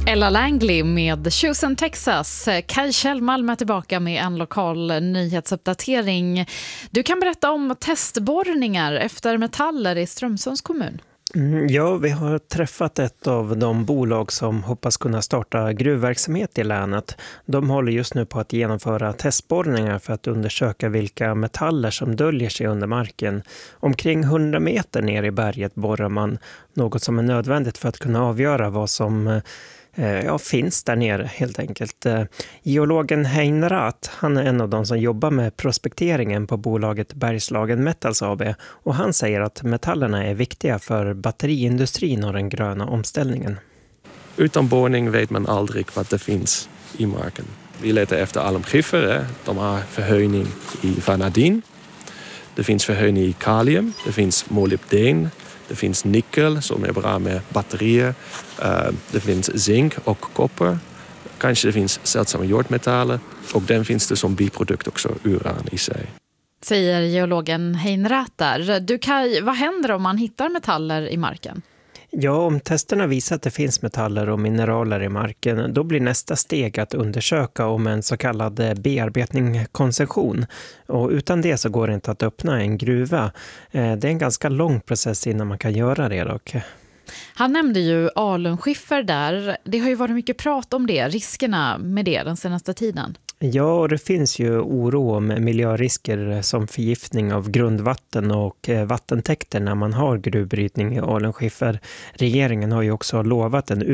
Ella Langley med Chosen Texas. Kaj Kjellmalm är tillbaka med en lokal nyhetsuppdatering. Du kan berätta om testborrningar efter metaller i Strömsunds kommun. Ja, vi har träffat ett av de bolag som hoppas kunna starta gruvverksamhet i länet. De håller just nu på att genomföra testborrningar för att undersöka vilka metaller som döljer sig under marken. Omkring 100 meter ner i berget borrar man, något som är nödvändigt för att kunna avgöra vad som finns där nere helt enkelt. Geologen Hein Rath, han är en av de som jobbar med prospekteringen på bolaget Bergslagen Metals AB, och han säger att metallerna är viktiga för batteriindustrin och den gröna omställningen. Utan borrning vet man aldrig vad det finns i marken. Vi letar efter alumskiffer, de har förhöjning i vanadin. Det finns förhöjning i kalium, det finns molybden. Det finns nickel som är bra med batterier. Det finns zink och koppar. Kanske det finns sällsamma jordmetaller. Och den finns det som biprodukt också, uran i sig. Säger geologen Hein Rath där. Du Kaj, vad händer om man hittar metaller i marken? Ja, om testerna visar att det finns metaller och mineraler i marken, då blir nästa steg att undersöka om en så kallad bearbetning-koncession. Och utan det så går det inte att öppna en gruva. Det är en ganska lång process innan man kan göra det dock. Han nämnde ju alunskiffer där. Det har ju varit mycket prat om det, riskerna med det den senaste tiden. Ja, och det finns ju oro om miljörisker som förgiftning av grundvatten och vattentäkter när man har gruvbrytning i alunskiffer. Regeringen har ju också lovat en